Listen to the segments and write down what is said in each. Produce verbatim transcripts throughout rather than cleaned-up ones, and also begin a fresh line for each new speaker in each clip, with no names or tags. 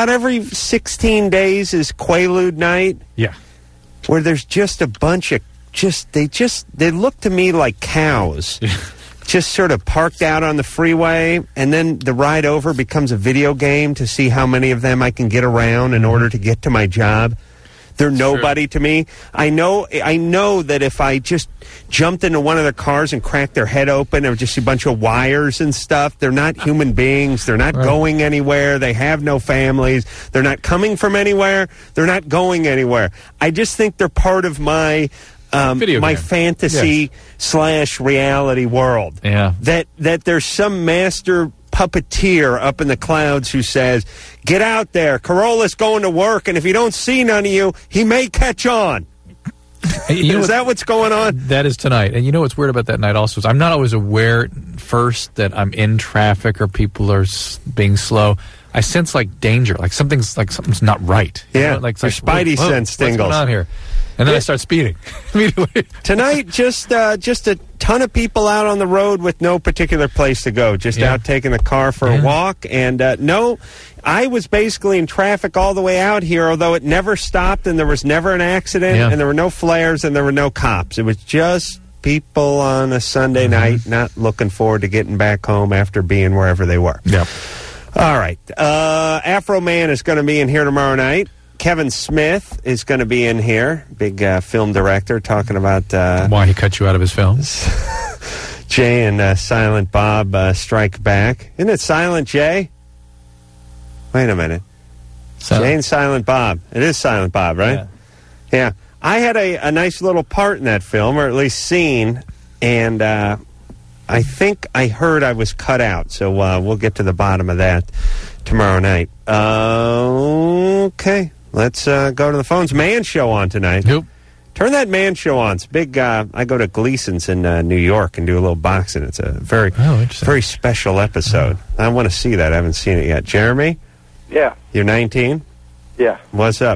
about every sixteen days is Quaalude night.
Yeah.
Where there's just a bunch of, just, they just, they look to me like cows. Just sort of parked out on the freeway, and then the ride over becomes a video game to see how many of them I can get around in order to get to my job. They're nobody to me. I know I know that if I just jumped into one of their cars and cracked their head open, there was just a bunch of wires and stuff. They're not human beings. They're not right. going anywhere. They have no families. They're not coming from anywhere. They're not going anywhere. I just think they're part of my um, my fantasy yes. slash reality world.
Yeah.
That that there's some master puppeteer up in the clouds who says, get out there, Carolla's going to work, and if he don't see none of you, he may catch on.
You know
is that what's going on?
That is tonight. And you know what's weird about that night also is I'm not always aware first that I'm in traffic or people are s- being slow. I sense like danger, like something's like something's not right. You
yeah,
know? like
your
like,
spidey
whoa,
sense
whoa,
tingles.
What's going on here? And then
yeah.
I start speeding immediately.
Tonight, just uh, just a ton of people out on the road with no particular place to go, just yeah. out taking the car for yeah. a walk. And uh, no, I was basically in traffic all the way out here, although it never stopped and there was never an accident yeah. and there were no flares and there were no cops. It was just people on a Sunday mm-hmm. night not looking forward to getting back home after being wherever they were.
Yep.
All right. Uh, Afro Man is going to be in here tomorrow night. Kevin Smith is going to be in here, big uh, film director, talking about uh,
why he cut you out of his films.
Jay and uh, Silent Bob uh, Strike Back. Isn't it Silent Jay? Wait a minute. Silent. Jay and Silent Bob. It is Silent Bob, right?
Yeah.
yeah. I had a, a nice little part in that film, or at least scene, and uh, I think I heard I was cut out, so uh, we'll get to the bottom of that tomorrow night. Uh, okay. Let's uh, go to the phones. Man Show on tonight.
Nope.
Turn that Man Show on. It's big. Uh, I go to Gleason's in uh, New York and do a little boxing. It's a very,
oh,
very special episode. Oh. I want to see that. I haven't seen it yet. Jeremy?
Yeah.
You're nineteen?
Yeah.
What's up?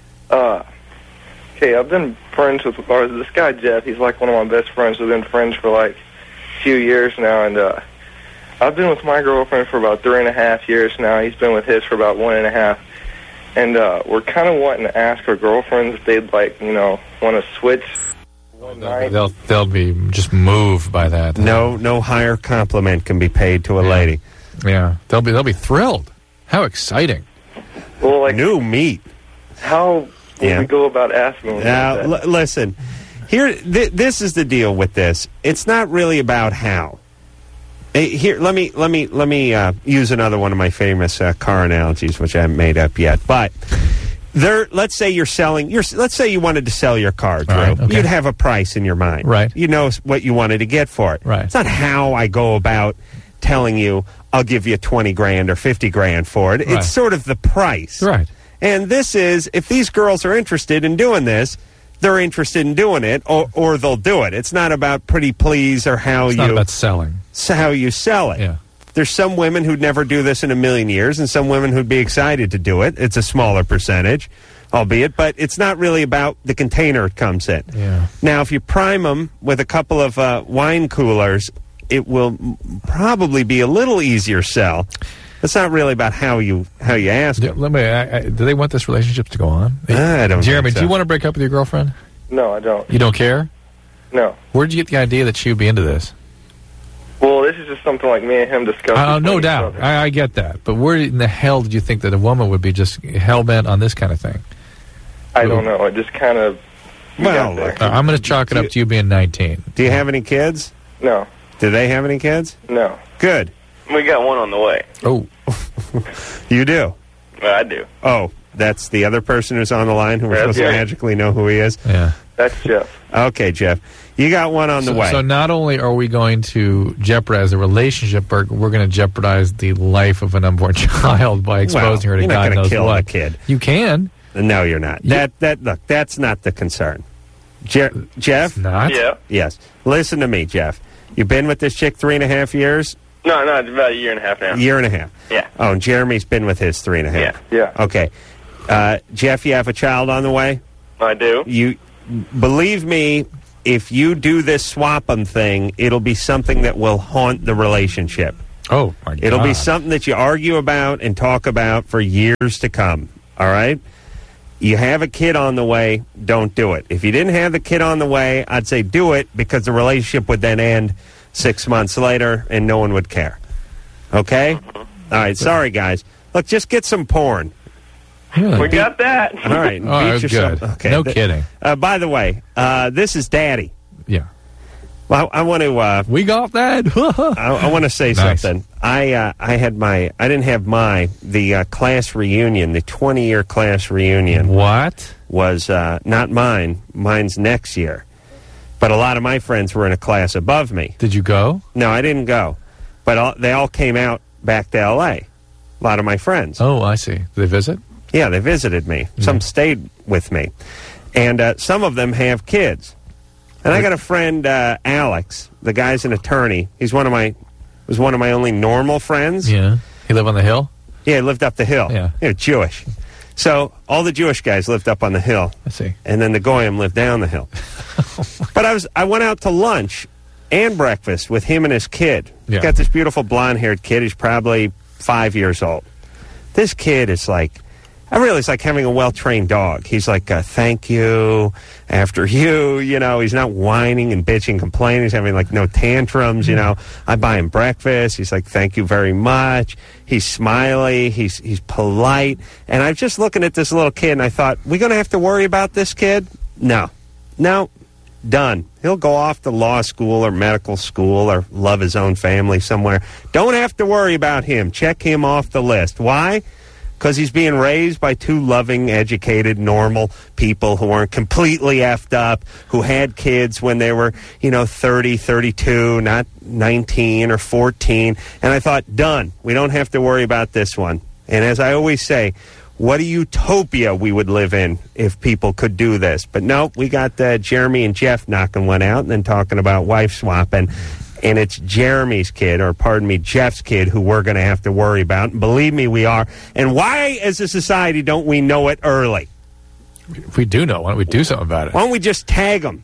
Uh, okay, I've been friends with or this guy, Jeff. He's like one of my best friends. We've been friends for like a few years now, and uh, I've been with my girlfriend for about three and a half years now. He's been with his for about one and a half. And uh, we're kind of wanting to ask our girlfriends if they'd, like, you know, want to switch one night.
They'll, they'll be just moved by that.
No no higher compliment can be paid to a
yeah.
lady.
Yeah. They'll be, they'll be thrilled. How exciting.
Well, like,
new meat.
How would
yeah.
we go about asking them
Now,
that?
L- listen, here, th- this is the deal with this. It's not really about how. Hey, here, let me let me let me uh, use another one of my famous uh, car analogies, which I haven't made up yet. But there, let's say you're selling. You're, let's say you wanted to sell your car, Drew.
Right, okay.
You'd have a price in your mind,
right?
You know what you wanted to get for it.
Right.
It's not how I go about telling you I'll give you twenty grand or fifty grand for it.
Right.
It's sort of the price,
right?
And this is if these girls are interested in doing this. They're interested in doing it, or, or they'll do it. It's not about pretty please or how
it's
you...
It's not about selling.
So how you sell it.
Yeah.
There's some women who'd never do this in a million years, and some women who'd be excited to do it. It's a smaller percentage, albeit, but it's not really about the container it comes in.
Yeah.
Now, if you prime them with a couple of uh, wine coolers, it will m- probably be a little easier sell. It's not really about how you how you ask them.
Let me. I, I, do they want this relationship to go on?
I don't.
Jeremy,
think so.
do you want to break up with your girlfriend?
No, I don't.
You don't care?
No.
Where did you get the idea that she would be into this?
Well, this is just something like me and him discussed.
Uh, no doubt. I, I get that. But where in the hell did you think that a woman would be just hell-bent on this kind of thing?
I don't know. It just kind of...
Well, look,
uh, I'm going to chalk it up to you being nineteen.
Do you have any kids?
No.
Do they have any kids?
No.
Good.
We got one on the way.
Oh.
You do?
Well, I do.
Oh, that's the other person who's on the line who we're
That's
supposed
right.
to magically know who he is?
Yeah.
That's Jeff.
Okay, Jeff. You got one on
so,
the way.
So not only are we going to jeopardize the relationship, but we're going to jeopardize the life of an unborn child by exposing
well,
her to
you're
God
not
knows
kill
what.
The kid.
You can.
No, you're not.
You,
that that look, that's not the concern. Je- Jeff?
It's not?
Yeah.
Yes. Listen to me, Jeff. You've been with this chick three and a half years?
No, no, it's about a year and a half now.
Year and a half.
Yeah.
Oh, and Jeremy's been with his three and a half.
Yeah. Yeah.
Okay. Uh, Jeff, you have a child on the way?
I do.
You believe me, if you do this swap 'em thing, it'll be something that will haunt the relationship.
Oh, my God.
It'll be something that you argue about and talk about for years to come, all right? You have a kid on the way, don't do it. If you didn't have the kid on the way, I'd say do it because the relationship would then end six months later and no one would care. Okay? All right, sorry, guys. Look, just get some porn.
Really?
We got that.
All right.
Oh,
beat
good.
Okay.
No
Th-
kidding.
Uh, by the way, uh, this is Daddy.
Yeah.
Well, I, I want to. Uh,
We got that.
I, I want to say
Nice.
something. I uh, I had my. I didn't have my the uh, class reunion. The twenty year class reunion
What?
was uh, not mine. Mine's next year. But a lot of my friends were in a class above me.
Did you go?
No, I didn't go. But all, they all came out back to L A. A lot of my friends.
Oh, I see. Did they visit?
Yeah, they visited me. Some stayed with me. And uh, some of them have kids. And I got a friend, uh, Alex. The guy's an attorney. He's one of my, was one of my only normal friends.
Yeah. He live on the hill?
Yeah, he lived up the hill.
Yeah.
You know, Jewish. So all the Jewish guys lived up on the hill.
I see.
And then the Goyim lived down the hill. But I was, I went out to lunch and breakfast with him and his kid.
Yeah.
He's got this beautiful blonde-haired kid. He's probably five years old. This kid is like, I really, it's like having a well-trained dog. He's like, uh, thank you, after you, you know. He's not whining and bitching, complaining. He's having, like, no tantrums, you know. I buy him breakfast. He's like, thank you very much. He's smiley. He's he's polite. And I'm just looking at this little kid, and I thought, we going to have to worry about this kid? No. No. Done. He'll go off to law school or medical school or love his own family somewhere. Don't have to worry about him. Check him off the list. Why? Because he's being raised by two loving, educated, normal people who aren't completely effed up, who had kids when they were, you know, thirty, thirty-two, not nineteen or fourteen. And I thought, done. We don't have to worry about this one. And as I always say, what a utopia we would live in if people could do this. But no, we got uh, Jeremy and Jeff knocking one out and then talking about wife swapping. And it's Jeremy's kid, or pardon me, Jeff's kid, who we're going to have to worry about. And believe me, we are. And why, as a society, don't we know it early?
If we do know, why don't we do something about it?
Why don't we just tag them?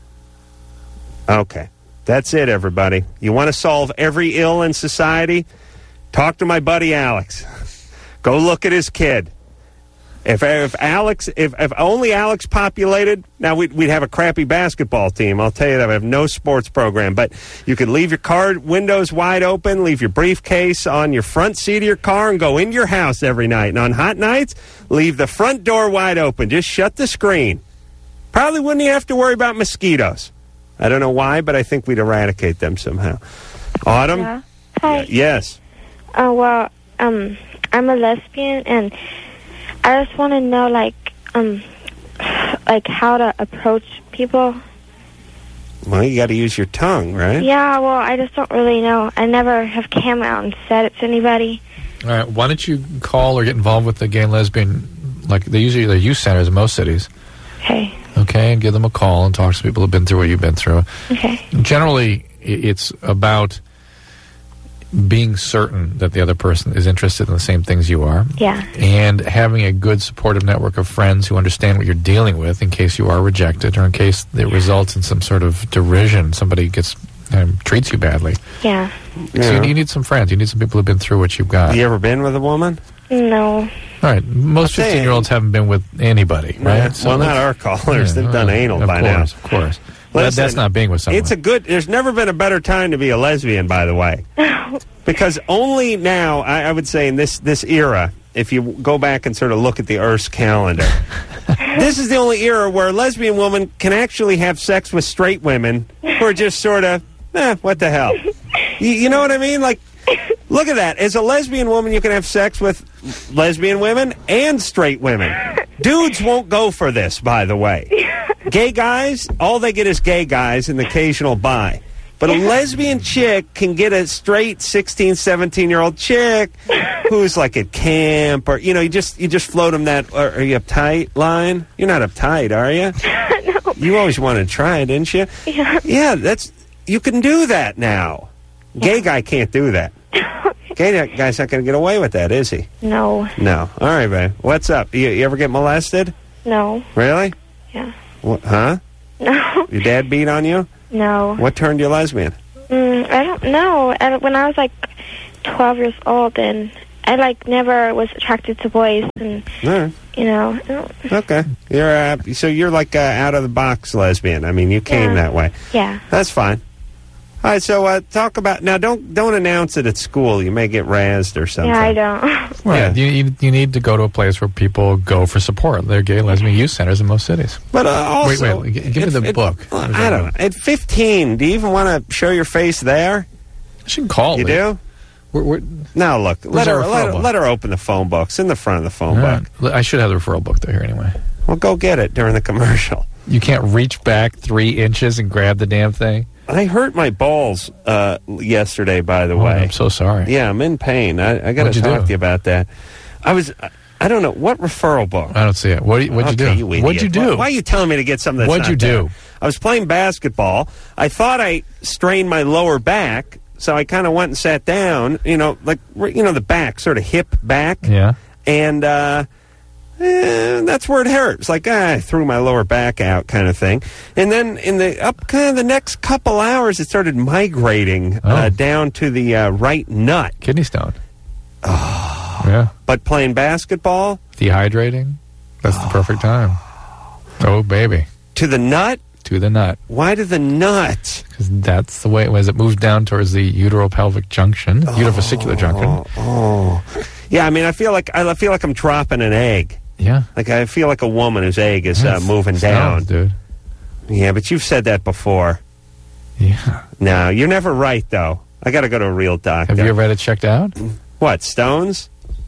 Okay. That's it, everybody. You want to solve every ill in society? Talk to my buddy Alex. Go look at his kid. If if Alex, if, if only Alex populated, now we'd, we'd have a crappy basketball team. I'll tell you that. We have no sports program. But you could leave your car windows wide open, leave your briefcase on your front seat of your car, and go into your house every night. And on hot nights, leave the front door wide open. Just shut the screen. Probably wouldn't even have to worry about mosquitoes. I don't know why, but I think we'd eradicate them somehow. Autumn?
Yeah. Hi.
Y- yes.
Uh, well, um, I'm a lesbian, and I just want to know, like, um, like how to approach people.
Well, you got to use your tongue, right?
Yeah, well, I just don't really know. I never have come out and said it to anybody.
All right. Why don't you call or get involved with the gay and lesbian, like they usually they're youth centers in most cities.
Okay.
Okay, and give them a call and talk to people who've been through what you've been through.
Okay.
Generally, i- it's about being certain that the other person is interested in the same things you are.
Yeah.
And having a good supportive network of friends who understand what you're dealing with in case you are rejected or in case it results in some sort of derision, somebody gets um, treats you badly.
Yeah.
So you, you need some friends. You need some people who've been through what you've got.
You ever been with a woman?
No.
All right. Most
I'm saying-
fifteen-year-olds haven't been with anybody, right?
Yeah. Well, not our callers. They've done anal
of
by
course,
now.
Of course. That,
Listen,
that's not being with someone.
It's a good. There's never been a better time to be a lesbian, by the way, because only now I, I would say in this this era, if you go back and sort of look at the Earth's calendar, this is the only era where a lesbian woman can actually have sex with straight women who are just sort of, eh, what the hell? You, you know what I mean? Like, look at that. As a lesbian woman, you can have sex with lesbian women and straight women. Dudes won't go for this, by the way. Gay guys, all they get is gay guys and the occasional bi. But a lesbian chick can get a straight sixteen, seventeen-year-old chick who's like at camp, or, you know, you just you just float them that, are, are you uptight line? You're not uptight, are you?
No.
You always wanted to try, didn't you?
Yeah.
Yeah, that's, you can do that now. Gay guy can't do that. Gay guy's not going to get away with that, is he?
No.
No. All right, babe. What's up? You, you ever get molested?
No.
Really?
Yeah.
What, huh?
No.
Your dad beat on you?
No.
What turned you lesbian?
Mm, I don't know. I, when I was like twelve years old, and I like never was attracted to boys, and
All right.
you know.
Okay. You're uh, so you're like uh, out of the box lesbian. I mean, you came
Yeah.
that way.
Yeah.
That's fine. All right. So uh, talk about now. Don't don't announce it at school. You may get razzed or something.
Yeah, I don't.
Right.
Yeah.
You, you you need to go to a place where people go for support. There are gay lesbian youth centers in most cities.
But uh, also,
wait, wait, g- give me
if-
the
if-
book.
well, I don't know. At fifteen, do you even want to show your face there?
I should call.
You
Lee.
do?
We're, we're,
No, look. Let
Where's
her
our
let,
referral
her
book?
let her open the phone book. It's in the front of the phone
all
book.
right. I should have the referral book there anyway.
Well, go get it during the commercial.
You can't reach back three inches and grab the damn thing.
I hurt my balls uh, yesterday, by the
Oh,
way.
I'm so sorry.
Yeah, I'm in pain. I, I got to
What'd you
talk
do?
to you about that. I was, I don't know, what referral book?
I don't see it. What what'd
Okay,
you do?
idiot.
What'd you do?
Why, why are you telling me to get something that's
What'd
not
you do?
there? I was playing basketball. I thought I strained my lower back, so I kind of went and sat down, you know, like, you know, the back, sort of hip back.
Yeah.
And uh, eh, that's where it hurt. It's like, ah, I threw my lower back out kind of thing. And then in the up kind of the next couple hours, it started migrating uh,
Oh.
down to the uh, right nut.
Kidney stone. Oh. Yeah.
But playing basketball,
Dehydrating. That's the perfect time. Oh, baby.
to the nut?
To the nut.
Why to the nut?
Because that's the way, as it moves down towards the uteropelvic junction, uterovesicular junction.
Oh, oh. Yeah, I mean, I feel like I feel like I'm dropping an egg.
Yeah.
Like I feel like a woman whose egg is uh,
That's
moving
stones,
down.
dude.
Yeah, but you've said that before.
Yeah.
No, you're never right, though. I got to go to a real doctor.
Have you ever had it checked out?
What, stones?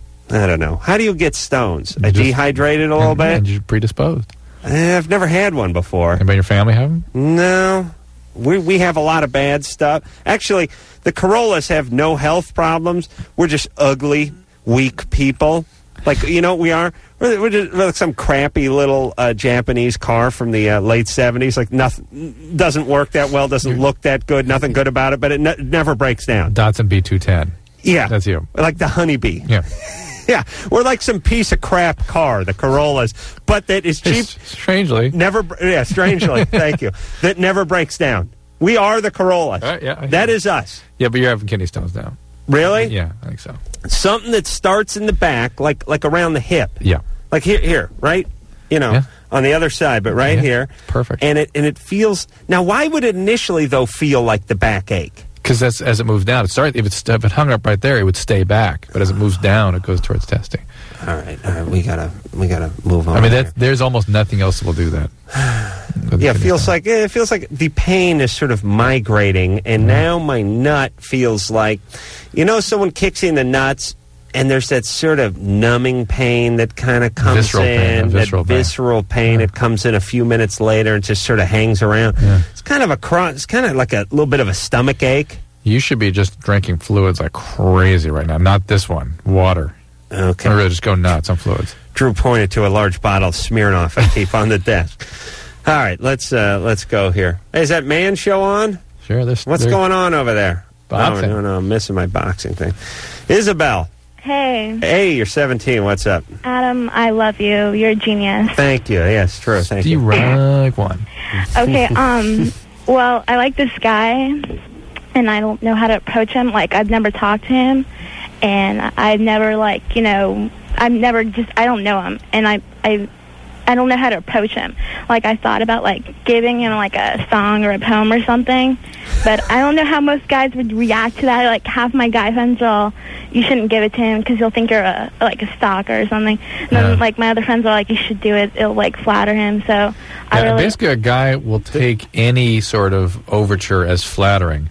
I don't know. How do you get stones?
You
I
just-
dehydrated a little
and,
bit?
And you're predisposed.
Eh, I've never had one before.
Anybody in your family have them?
No. We we have a lot of bad stuff. Actually, the Corollas have no health problems. We're just ugly, weak people. Like, you know what we are? We're, we're just we're like some crappy little uh, Japanese car from the uh, late seventies. Like, nothing doesn't work that well, doesn't look that good, nothing good about it, but it ne- never breaks down.
Datsun B two ten.
Yeah.
That's you.
Like the Honeybee.
Yeah.
Yeah, we're like some piece of crap car, the Corollas, but that is cheap.
S- Strangely.
Never, br- yeah, strangely, thank you. That never breaks down. We are the Corollas.
Uh, yeah, I hear
that
you.
is us.
Yeah, but you're having kidney stones now.
Really?
Yeah, I think so.
Something that starts in the back, like like around the hip,
Yeah.
like here, here, right? You know,
Yeah.
on the other side, but right
Yeah,
here.
perfect.
And it and it feels. Now, why would it initially though feel like the backache?
Because that's as it moves down. It started, if, it's, if it hung up right there, it would stay back. But as it moves down, it goes towards testing.
All right, all right, we gotta we gotta move on.
I mean,
here.
that, there's almost nothing else that will do that.
Yeah, it feels like it feels like the pain is sort of migrating, and now my nut feels like, you know, someone kicks you in the nuts, and there's that sort of numbing pain that kind of comes
Visceral
in,
pain,
that
visceral pain.
visceral pain.
Yeah.
It comes in a few minutes later and just sort of hangs around.
Yeah.
It's kind of a cro- It's kind of like a little bit of a stomach ache.
You should be just drinking fluids like crazy right now. Not this one. Water.
Okay.
Or really just go nuts on fluids.
Drew pointed to a large bottle of Smirnoff I keep on the desk. All right, let's uh, let's go here. Hey, is that Man Show on?
Sure. This,
What's going on over there?
Boxing.
Oh, no, no, I'm missing my boxing thing. Isabel.
Hey,
Hey, you're seventeen. What's up?
Adam, I love you. You're a genius.
Thank you. Yes, true. Thank you.
Like one.
Okay, um, well, I like this guy, and I don't know how to approach him. Like, I've never talked to him, and I've never, like, you know, I've never just, I don't know him, and I, I, I don't know how to approach him. Like, I thought about, like, giving him, like, a song or a poem or something, but I don't know how most guys would react to that. Like, half my guy friends are all, you shouldn't give it to him because he'll think you're, a like, a stalker or something. And then,
Yeah.
like, my other friends are like, you should do it. It'll, like, flatter him, so I
Yeah,
really...
basically, a guy will take any sort of overture as flattering,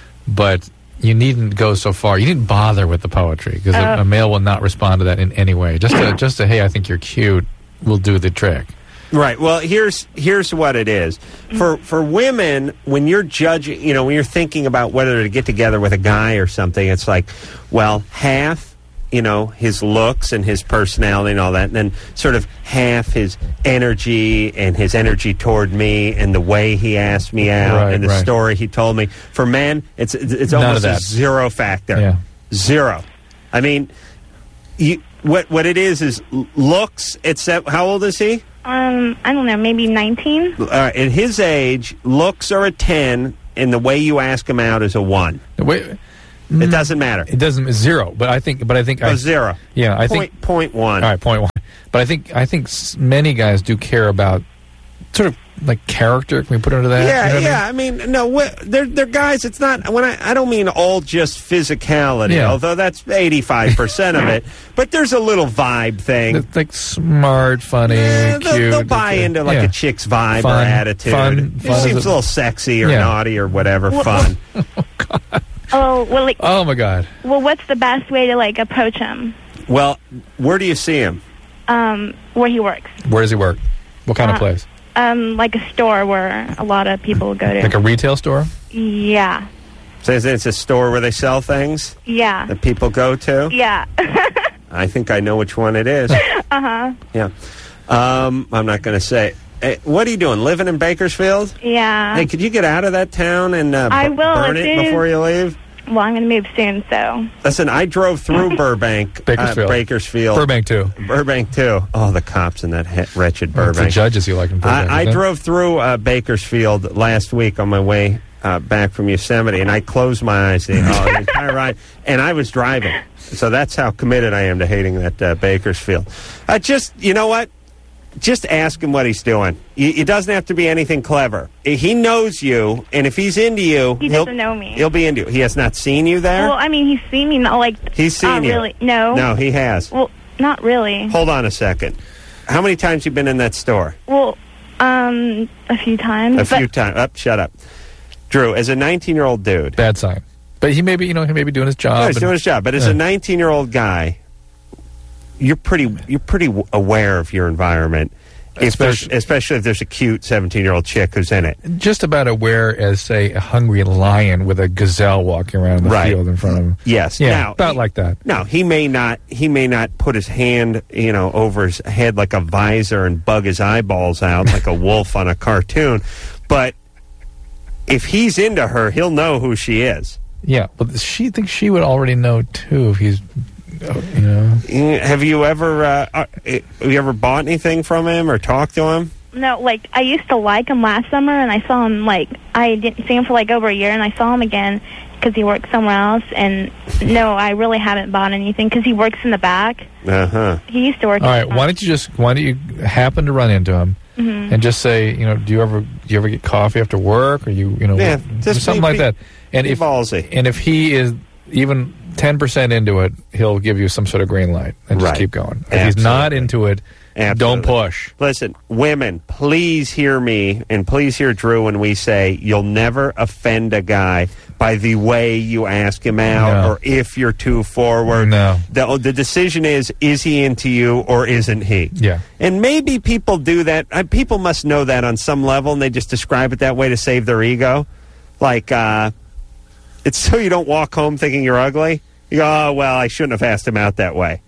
but you needn't go so far. You needn't bother with the poetry because a,
Oh.
a male will not respond to that in any way. Just a, just a hey, I think you're cute, will do the trick.
Right. Well, here's here's what it is. For for women, when you're judging, you know, when you're thinking about whether to get together with a guy or something, it's like, well, half, you know, his looks and his personality and all that, and then sort of half his energy and his energy toward me and the way he asked me out
Right,
and the
right.
story he told me. For men, it's it's
None of
almost a
that.
zero factor.
Yeah.
Zero. I mean, you, what what it is is l- looks. It's that, how old is he?
Um, I don't know, maybe nineteen?
Uh, at his age, looks are a ten, and the way you ask him out is a one.
Wait,
It doesn't matter.
It doesn't zero, but I think, but I think,
Oh,
I,
zero.
Yeah, I
Point,
think
point one.
All right, point one. But I think I think s- many guys do care about sort of like character. Can we put it into that?
Yeah,
You know what
yeah. I mean, no, wh- they're they're guys. It's not when I I don't mean all just physicality,
Yeah.
although that's eighty five percent of it. But there's a little vibe thing.
I mean? Like smart, funny,
Yeah, they'll,
cute.
they'll buy into like
yeah.
a chick's vibe
Fun,
or attitude.
fun,
it
fun
seems
is
a
a-
little sexy or
Yeah.
naughty or whatever.
Well-
fun.
Oh, well, like,
Oh my God!
well, what's the best way to like approach him?
Well, where do you see him?
Um, where he works.
Where does he work? What kind of
Uh,
place?
Um, like a store where a lot of people go to.
Like a retail store?
yeah,
Says it's a store where they sell things
yeah,
that people go to.
yeah.
I think I know which one it is.
uh huh.
Yeah. Um, I'm not going to say. Hey, what are you doing? Living in Bakersfield?
Yeah.
Hey, could you get out of that town and uh,
I
b-
will,
burn
as
it
soon as-
before you leave?
Well, I'm going to move soon, so.
Listen, I drove through Burbank,
Bakersfield.
Uh, Bakersfield,
Burbank too.
Burbank too. Oh, the cops in that he- wretched
It's the
Burbank.
judges you like in Burbank.
I, I
isn't it?
drove through uh, Bakersfield last week on my way uh, back from Yosemite, and I closed my eyes the, oh, the entire ride, and I was driving. So that's how committed I am to hating that uh, Bakersfield. Uh, just, you know what? Just ask him what he's doing. Y- It doesn't have to be anything clever. He knows you, and if he's into you,
He
he'll,
doesn't know me.
He'll be into you. He has not seen you there?
Well, I mean, he's seen me, not like.
He's seen
not
you.
really. No.
No, he has.
Well, not really.
Hold on a second. How many times you been in that store?
Well, um, a few times.
A
but
few times. Up, shut up. Drew, as a nineteen-year-old dude,
Bad sign. But he may be, you know, he may be doing his job.
no, he's
and-
doing his job. But as
Yeah.
a nineteen-year-old guy, you're pretty you're pretty w- aware of your environment, if there's,
Especially-
especially if there's a cute seventeen-year-old chick who's in it.
just about aware as, say, a hungry lion with a gazelle walking around in the
Right.
field in front of him.
Yes.
Yeah,
Now,
about
he-
like that.
No, he may not. He may not put his hand, you know, over his head like a visor and bug his eyeballs out like a wolf on a cartoon. But if he's into her, he'll know who she is.
Yeah, but she thinks she would already know, too, if he's, uh, you know.
Mm, Have you ever uh, uh, have you ever bought anything from him or talked to him?
No, like, I used to like him last summer, and I saw him, like, I didn't see him for, like, over a year, and I saw him again because he worked somewhere else, and no, I really haven't bought anything because he works in the back.
Uh huh.
He used to work
All
in
right,
the back.
why don't you just, why don't you happen to run into him
Mhm.
and just say, you know, do you ever, do you ever get coffee after work, or you, you know,
Yeah,
what-
just
something
be-
like that. And
be
if
ballsy.
and if he is even ten percent into it, he'll give you some sort of green light and just
Right.
keep going. If he's not
Absolutely.
into it, don't
Absolutely.
push.
Listen, women, please hear me and please hear Drew when we say you'll never offend a guy by the way you ask him out
No.
or if you're too forward.
No.
The, the decision is, is he into you or isn't he?
Yeah.
And maybe people do that. Uh, people must know that on some level, and they just describe it that way to save their ego. Like, uh, it's so you don't walk home thinking you're ugly. You go, oh, well, I shouldn't have asked him out that way.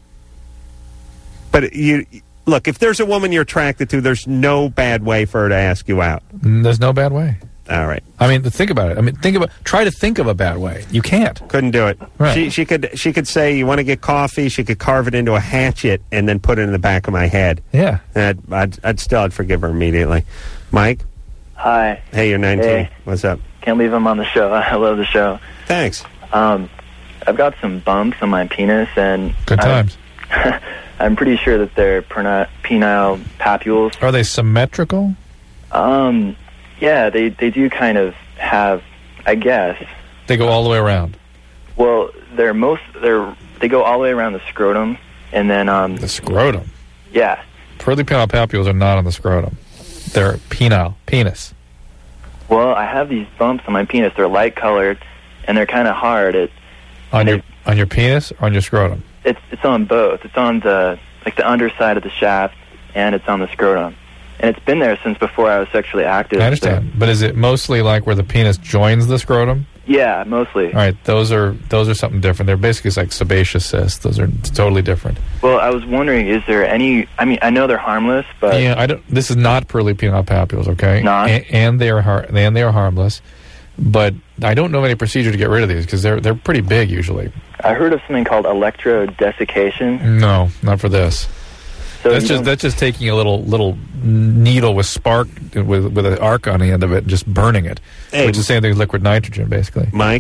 But you look, if there's a woman you're attracted to, there's no bad way for her to ask you out.
Mm, There's no bad way.
All right.
I mean, think about it. I mean, think about. Try to think of a bad way. You can't.
Couldn't do it.
Right.
She, she could she could say, you want to get coffee? She could carve it into a hatchet and then put it in the back of my head.
Yeah.
And I'd, I'd, I'd still I'd forgive her immediately. Mike?
Hi.
Hey, you're nineteen.
Hey.
What's up?
Can't believe I'm on the show. I love the show.
Thanks.
Um, I've got some bumps on my penis, and
Good
I'm-
times.
I'm pretty sure that they're perni- penile papules.
Are they symmetrical?
Um, yeah, they they do kind of have, I guess.
They go all the way around.
Well, they're most they're they go all the way around the scrotum, and then um,
The scrotum.
yeah.
Pearly penile papules are not on the scrotum. They're penile, penis.
Well, I have these bumps on my penis. They're light colored, and they're kind of hard. It
On
They-
your on your penis or on your scrotum?
it's it's on both. It's on the like the underside of the shaft, and it's on the scrotum. And it's been there since before I was sexually active.
I understand. But is it mostly like where the penis joins the scrotum?
So, yeah, mostly.
All right, those are those are something different. They're basically like sebaceous cysts. Those are totally different.
Well, I was wondering, is there any? I mean, I know they're harmless, but
Yeah, I don't. This is not pearly penile papules, okay?
Not?
A- and they are har- and they are harmless. But I don't know of any procedure to get rid of these because they're they're pretty big usually.
I heard of something called electrodesiccation.
No, not for this.
So
That's
you
just
don't-
that's just taking a little little needle with spark with with an arc on the end of it and just burning it,
Hey.
which is the same thing as liquid nitrogen, basically.
Mike,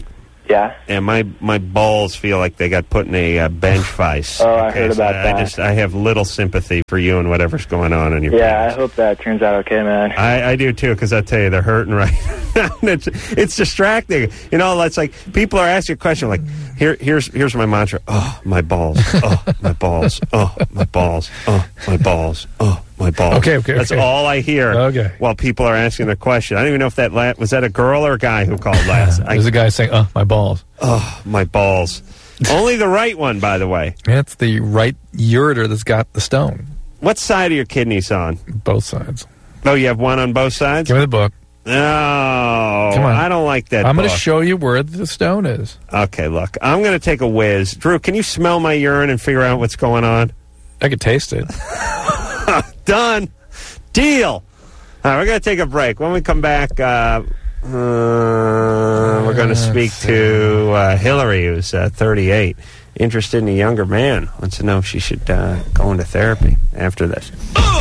Yeah.
And my, my balls feel like they got put in a uh, bench vice.
Oh, I heard
so
about
I
that.
just I have little sympathy for you and whatever's going on in your
Yeah, I
penis.
hope that turns out okay, man.
I, I do too, because I tell you, they're hurting right now. it's, it's distracting. You know, it's like people are asking a question like, here, here's here's my mantra. Oh, my balls. Oh, my balls. Oh, my balls. Oh, my balls. Oh, my balls.
Okay, okay,
That's
okay.
all I hear
Okay.
while people are asking their question. I don't even know if that la- was that a girl or a guy who called last. I,
There's a guy saying, "Oh, my balls."
oh, my balls. Only the right one, by the way.
And it's the right ureter that's got the stone.
What side are your kidneys on?
Both sides.
Oh, you have one on both sides?
Give me the book.
No,
Come on.
I don't like that
I'm going
book.
to show you where the stone is.
Okay, look, I'm going to take a whiz. Drew, can you smell my urine and figure out what's going on?
I could taste it.
Done. Deal. All right, we're going to take a break. When we come back, uh, uh, we're going to speak to uh, Hillary, who's uh, thirty-eight, interested in a younger man. Wants to know if she should uh, go into therapy after this.